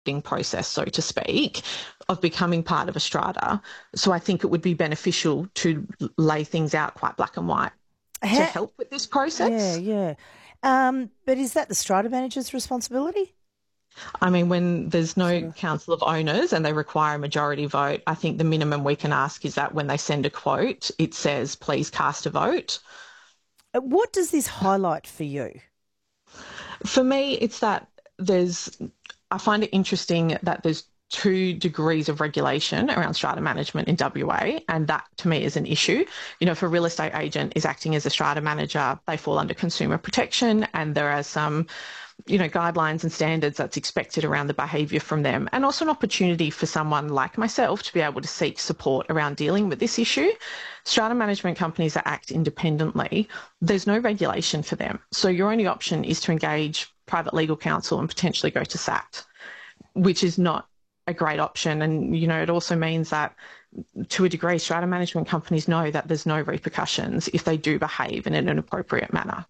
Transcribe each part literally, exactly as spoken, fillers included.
process, so to speak, of becoming part of a strata. So I think it would be beneficial to lay things out quite black and white How, to help with this process. Yeah, yeah. Um, but is that the strata manager's responsibility? I mean, when there's no Sort of. council of owners and they require a majority vote, I think the minimum we can ask is that when they send a quote, it says, please cast a vote. What does this highlight for you? For me, it's that there's, I find it interesting that there's two degrees of regulation around strata management in W A, and that to me is an issue. You know, if a real estate agent is acting as a strata manager, they fall under consumer protection, and there are some, you know, guidelines and standards that's expected around the behaviour from them, and also an opportunity for someone like myself to be able to seek support around dealing with this issue. Strata management companies that act independently, there's no regulation for them. So your only option is to engage private legal counsel and potentially go to S A T, which is not a great option. And, you know, it also means that to a degree, strata management companies know that there's no repercussions if they do behave in an inappropriate manner.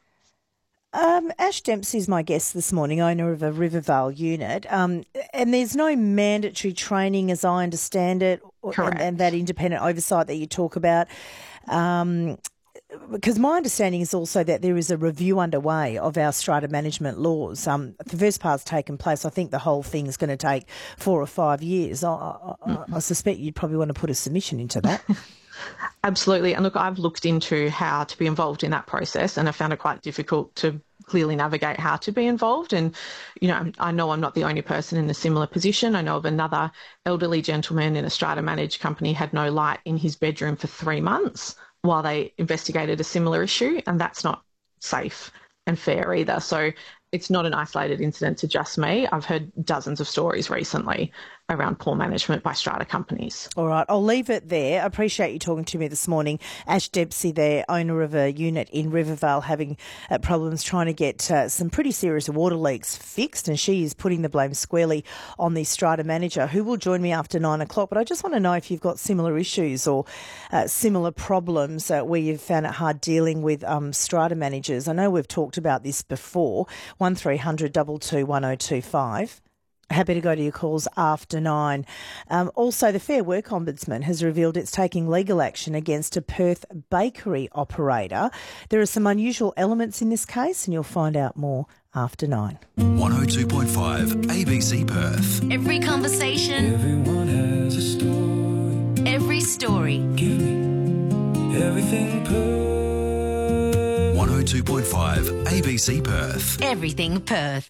Um, Ash Dempsey is my guest this morning, owner of a Rivervale unit, um, and there's no mandatory training, as I understand it, Correct. And, and that independent oversight that you talk about. Um, because my understanding is also that there is a review underway of our strata management laws. Um, the first part's taken place. I think the whole thing is going to take four or five years. I, I, mm-hmm. I suspect you'd probably want to put a submission into that. Absolutely. And look, I've looked into how to be involved in that process, and I found it quite difficult to clearly navigate how to be involved. And, you know, I know I'm not the only person in a similar position. I know of another elderly gentleman in a strata managed company had no light in his bedroom for three months while they investigated a similar issue, and that's not safe and fair either. So it's not an isolated incident to just me. I've heard dozens of stories recently around poor management by strata companies. All right, I'll leave it there. I appreciate you talking to me this morning. Ash Dempsey there, owner of a unit in Rivervale, having uh, problems trying to get uh, some pretty serious water leaks fixed, and she is putting the blame squarely on the strata manager, who will join me after nine o'clock. But I just want to know if you've got similar issues or uh, similar problems uh, where you've found it hard dealing with um, strata managers. I know we've talked about this before. one three hundred two two one oh two five. Happy to go to your calls after nine. Um, also, the Fair Work Ombudsman has revealed it's taking legal action against a Perth bakery operator. There are some unusual elements in this case, and you'll find out more after nine. one oh two point five A B C Perth. Every conversation. Everyone has a story. Every story. Give me everything Perth. one oh two point five A B C Perth. Everything Perth.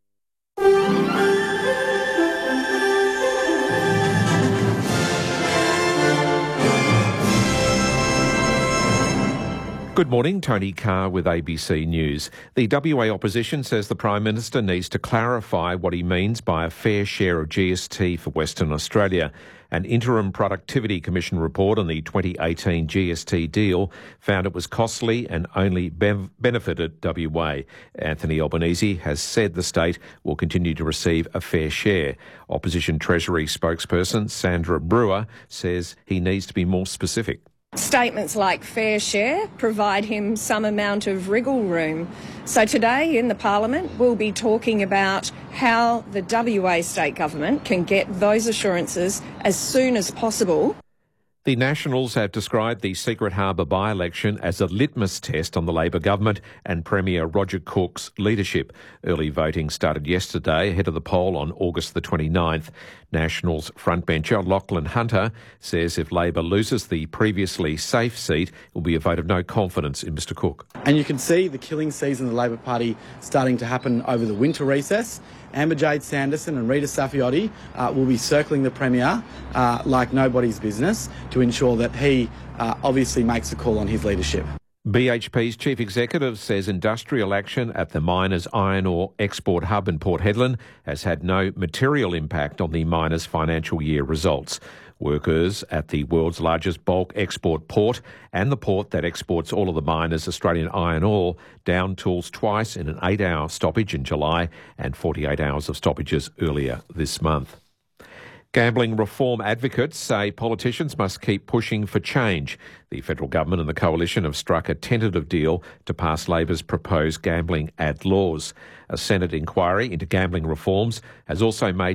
Good morning, Tony Carr with A B C News. The W A opposition says the Prime Minister needs to clarify what he means by a fair share of G S T for Western Australia. An interim Productivity Commission report on the twenty eighteen G S T deal found it was costly and only bev- benefited W A. Anthony Albanese has said the state will continue to receive a fair share. Opposition Treasury spokesperson Sandra Brewer says he needs to be more specific. Statements like fair share provide him some amount of wriggle room. So today in the Parliament we'll be talking about how the W A state government can get those assurances as soon as possible. The Nationals have described the Secret Harbour by-election as a litmus test on the Labor government and Premier Roger Cook's leadership. Early voting started yesterday ahead of the poll on August the twenty-ninth. Nationals frontbencher Lachlan Hunter says if Labor loses the previously safe seat, it will be a vote of no confidence in Mr Cook. And you can see the killing season of the Labor Party starting to happen over the winter recess. Amber Jade Sanderson and Rita Saffioti uh, will be circling the Premier uh, like nobody's business to ensure that he uh, obviously makes a call on his leadership. B H P's chief executive says industrial action at the miners' iron ore export hub in Port Hedland has had no material impact on the miners' financial year results. Workers at the world's largest bulk export port and the port that exports all of the miners' Australian iron ore downed tools twice in an eight-hour stoppage in July and forty-eight hours of stoppages earlier this month. Gambling reform advocates say politicians must keep pushing for change. The federal government and the coalition have struck a tentative deal to pass Labor's proposed gambling ad laws. A Senate inquiry into gambling reforms has also made